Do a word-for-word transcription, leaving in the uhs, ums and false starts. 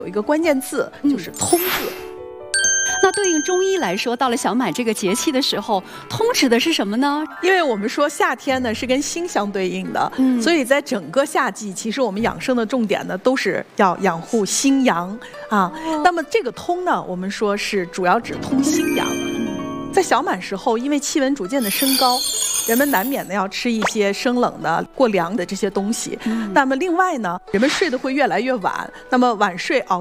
有一个关键字就是“通”字。 那对应中医来说，到了小满这个节气的时候，通指的是什么呢？ 因为我们说夏天呢是跟心相对应的，嗯、所以在整个夏季，其实我们养生的重点呢都是要养护心阳啊。哦、那么这个通呢，我们说是主要指通心阳。在小满时候，因为气温逐渐的升高，人们难免的要吃一些生冷的、过凉的这些东西。嗯、那么另外呢，人们睡得会越来越晚，那么晚睡熬。